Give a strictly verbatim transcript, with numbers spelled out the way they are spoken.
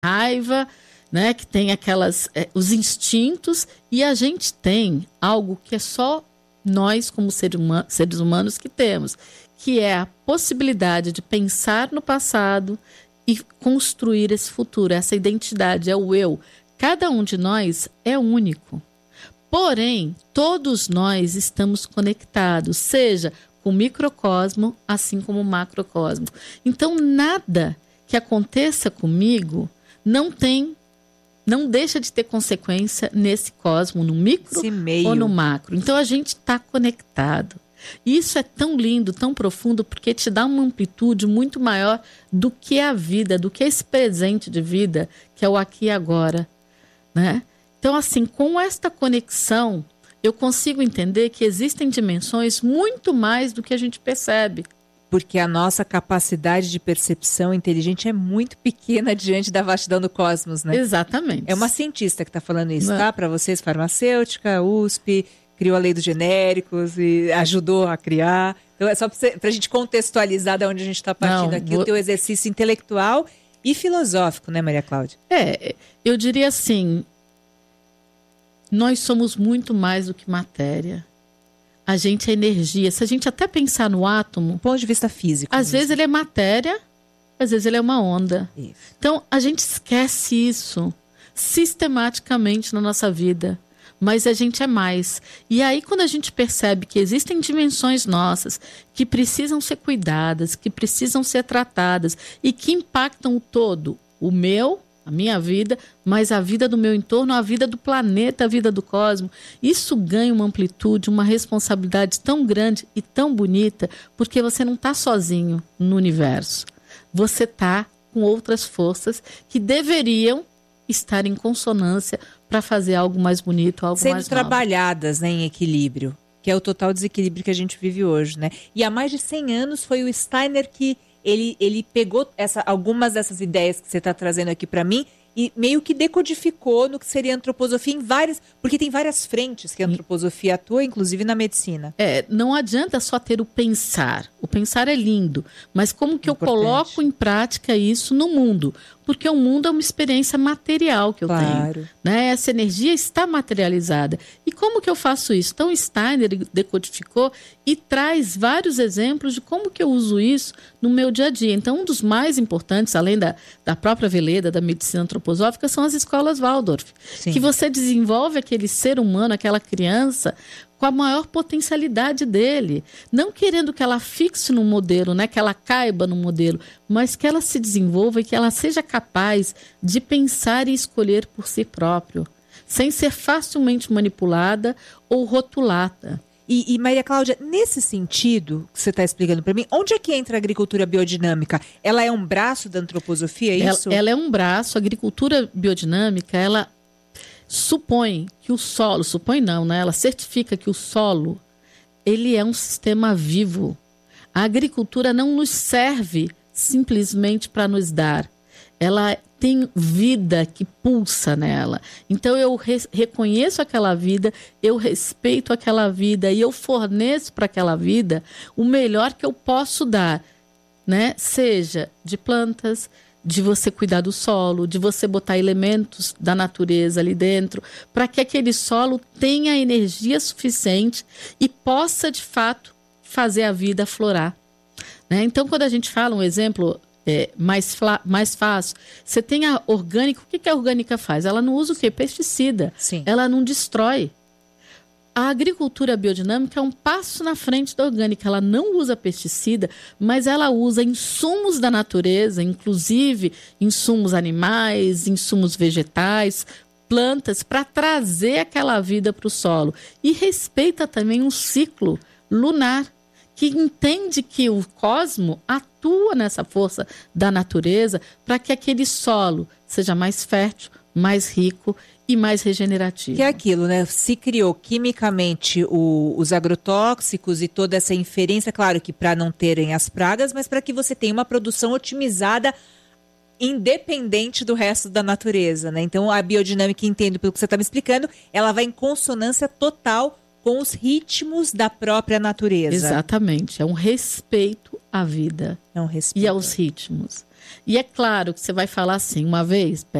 raiva, né? Que tem aquelas, é, os instintos, e a gente tem algo que é só nós, como ser huma- seres humanos, que temos, que é a possibilidade de pensar no passado e construir esse futuro, essa identidade, é o eu. Cada um de nós é único. Porém, todos nós estamos conectados, seja com o microcosmo, assim como o macrocosmo. Então, nada que aconteça comigo não tem, não deixa de ter consequência nesse cosmo, no micro ou no macro. Então, a gente está conectado. E isso é tão lindo, tão profundo, porque te dá uma amplitude muito maior do que a vida, do que esse presente de vida, que é o aqui e agora, né? Então, assim, com esta conexão, eu consigo entender que existem dimensões muito mais do que a gente percebe. Porque a nossa capacidade de percepção inteligente é muito pequena diante da vastidão do cosmos, né? Exatamente. É uma cientista que está falando isso, Não. tá? Para vocês, farmacêutica, U S P, criou a lei dos genéricos e ajudou a criar. Então, é só para a gente contextualizar de onde a gente está partindo Não, aqui, vou... o teu exercício intelectual e filosófico, né, Maria Cláudia? É, eu diria assim... Nós somos muito mais do que matéria. A gente é energia. Se a gente até pensar no átomo... Do ponto de vista físico. Às mesmo. vezes ele é matéria, às vezes ele é uma onda. Isso. Então, a gente esquece isso sistematicamente na nossa vida. Mas a gente é mais. E aí, quando a gente percebe que existem dimensões nossas que precisam ser cuidadas, que precisam ser tratadas e que impactam o todo, o meu... a minha vida, mas a vida do meu entorno, a vida do planeta, a vida do cosmos. Isso ganha uma amplitude, uma responsabilidade tão grande e tão bonita, porque você não está sozinho no universo. Você está com outras forças que deveriam estar em consonância para fazer algo mais bonito, algo Sendo mais trabalhadas, né, em equilíbrio, que é o total desequilíbrio que a gente vive hoje, né? E há mais de cem anos foi o Steiner que Ele, ele pegou essa, algumas dessas ideias que você está trazendo aqui para mim e meio que decodificou no que seria antroposofia em várias... Porque tem várias frentes que a antroposofia atua, inclusive na medicina. É, não adianta só ter o pensar. O pensar é lindo, mas como que Importante. eu coloco em prática isso no mundo? Porque o mundo é uma experiência material que eu claro. tenho. Né? Essa energia está materializada. E como que eu faço isso? Então, Steiner decodificou e traz vários exemplos de como que eu uso isso no meu dia a dia. Então, um dos mais importantes, além da, da própria Veleda, da medicina antroposófica, são as escolas Waldorf. Sim. Que você desenvolve aquele ser humano, aquela criança, com a maior potencialidade dele. Não querendo que ela fixe no modelo, né? Que ela caiba no modelo, mas que ela se desenvolva e que ela seja capaz de pensar e escolher por si próprio, sem ser facilmente manipulada ou rotulada. E, e Maria Cláudia, nesse sentido que você está explicando para mim, onde é que entra a agricultura biodinâmica? Ela é um braço da antroposofia, é isso? Ela, ela é um braço. A agricultura biodinâmica, ela supõe que o solo, supõe não, né? Ela certifica que o solo, ele é um sistema vivo. A agricultura não nos serve simplesmente para nos dar. Ela tem vida que pulsa nela. Então eu re- reconheço aquela vida, eu respeito aquela vida e eu forneço para aquela vida o melhor que eu posso dar, né? Seja de plantas, de você cuidar do solo, de você botar elementos da natureza ali dentro, para que aquele solo tenha energia suficiente e possa, de fato, fazer a vida aflorar. Né? Então, quando a gente fala um exemplo é, mais, fla- mais fácil, você tem a orgânica. O que, que a orgânica faz? Ela não usa o quê? Pesticida. Sim. Ela não destrói. A agricultura biodinâmica é um passo na frente da orgânica. Ela não usa pesticida, mas ela usa insumos da natureza, inclusive insumos animais, insumos vegetais, plantas, para trazer aquela vida para o solo. E respeita também um ciclo lunar, que entende que o cosmo atua nessa força da natureza para que aquele solo seja mais fértil, mais rico e mais regenerativo. Que é aquilo, né? Se criou quimicamente o, os agrotóxicos e toda essa inferência, claro que para não terem as pragas, mas para que você tenha uma produção otimizada independente do resto da natureza, né? Então a biodinâmica, entendo pelo que você está me explicando, ela vai em consonância total com os ritmos da própria natureza. Exatamente, é um respeito à vida é um respeito. e aos ritmos. E é claro que você vai falar assim, uma vez,